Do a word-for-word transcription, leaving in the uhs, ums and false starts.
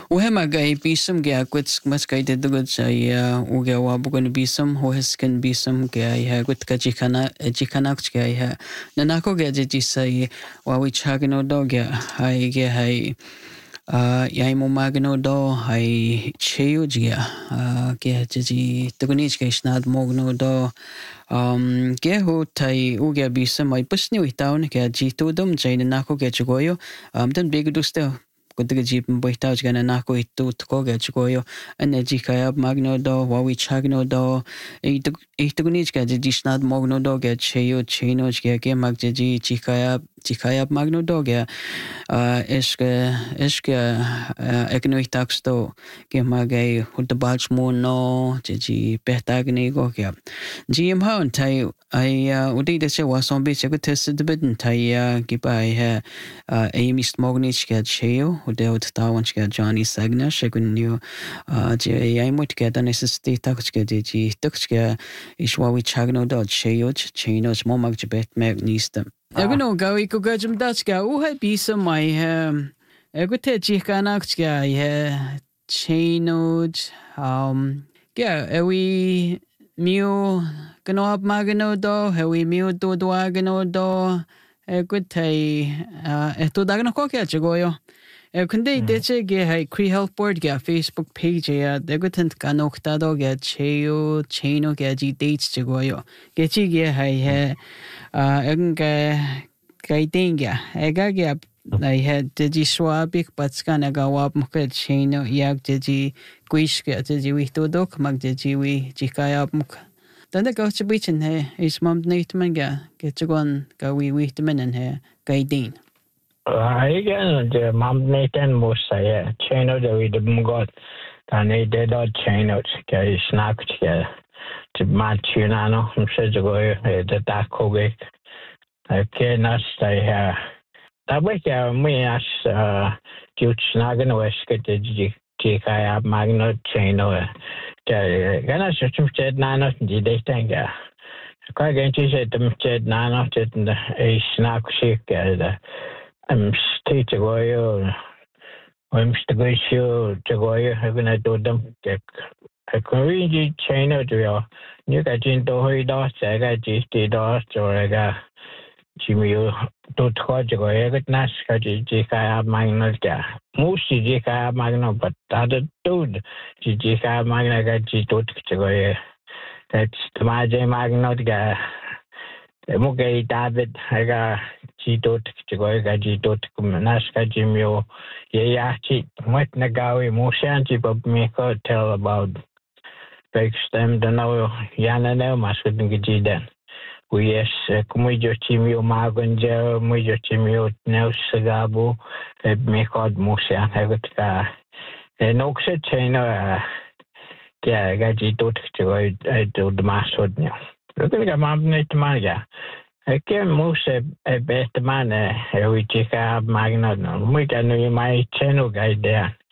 وهم جاي بيسم جا كوت مس جاي تدقد جاي وجا وابوغن بيسم هو هسكن بيسم جاي ها كوت كجي كنا جي كناك جاي ها نناكو جا جي ساي واوي تشاغنو دو جا هاي جا هاي ياي مو ماغنو دو هاي تشيو جا جا جي تغنيش جا شناد موغنو دو Um, ge ho tai uge bisa mai pusni wi taun ke ji to dum jain na ko ge chugoyo um dan big duste ko de ji bo ta jana na ko itu ko ge chugoyo ane ji kaya magno do wa wi chagno do e to e to ni ge ji snad mogno do ge cheyo chino ge ge mag ji ji kaya ji kaya magno do ge uh eske eske ekno itaksto ge magay hud balch mo no ji ji petagni go ge ji em ha tai ai udi de se wa som bi se ko test de bit tai gi bai ha amy smognich ge cheo ude ut ta wan ge johnny sagna shegun new je ai mo ge da necessity tak ge ji tak ge ishwa wi chagno do cheo chino mo mag je bet meg nista ego no ga i ko ga jum das ga u ha bi se mai ha ego te ji kana ge ai ha chino um ge ewi Miu ganob magano do, hewi miu do do agano do, e gutai, e to dagano ko kya chagoyo. E kunde deche ge hai Cree Health Board ge Facebook page ya, de gutant kanokta do ge cheo, cheno ge ji dates chagoyo. Ge chi ge hai he, egen ge gai denga, e ga ge I had Digi Swabik, but Scanaga Wab Mukad Chino, Yak Digi Guishka, Digi Wito Dok, Mag Digi We, Jikaya Muk. Then the go to Beachin here, is Mum Natemanga, get to one, go we wheat men in here, Gaideen. I get the Mum Nathan Musa, Chino, the we the got, and they did not chain out, get snapped here to match you, Nano, I'm said to go, the dark Kobe. I cannot stay here. Dabei ya me as juts nagen wesket de ji kaya magno chino ke gana shutum ched nano di de tenga ka gen chi se tum ched nano ched e snack shik da am state go yo am state go go yo gana do dum ke ko ri ji chino do yo ni ka jin do hoi do sa ga ji ti do so ga Jimmy to touch go get nas Jika Magna. Most Jika Magna, but other dude Jika Magna got Jito go. That's the Maja Magna. Mugai David, I got Jito go, got Jito Naska Jimmy. Yeah, cheat. What Nagawi, Mushanti, but me could tell about Fix them the no Yana no must couldn't get then. We yes, Kumujo Chimio Magonja, Mujo Chimio Nels Sagabo, Mekod Musa, Hagatka. And Oxa China, yeah, Gaji Dot to do the master. Look at the Mamnet Maya. I came Musa a best man, we take up Magna. We can know my channel guide there.